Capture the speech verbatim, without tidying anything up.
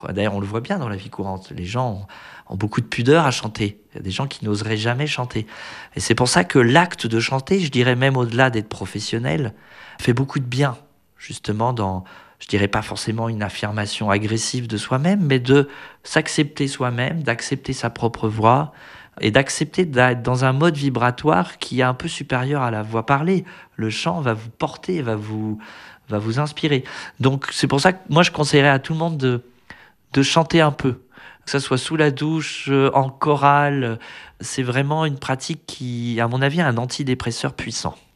D'ailleurs, on le voit bien dans la vie courante. Les gens ont, ont beaucoup de pudeur à chanter. Il y a des gens qui n'oseraient jamais chanter. Et c'est pour ça que l'acte de chanter, je dirais même au-delà d'être professionnel, fait beaucoup de bien, justement dans, je dirais pas forcément une affirmation agressive de soi-même, mais de s'accepter soi-même, d'accepter sa propre voix et d'accepter d'être dans un mode vibratoire qui est un peu supérieur à la voix parlée. Le chant va vous porter, va vous, va vous inspirer. Donc c'est pour ça que moi je conseillerais à tout le monde de de chanter un peu, que ça soit sous la douche, euh, en chorale. C'est vraiment une pratique qui, à mon avis, est un antidépresseur puissant.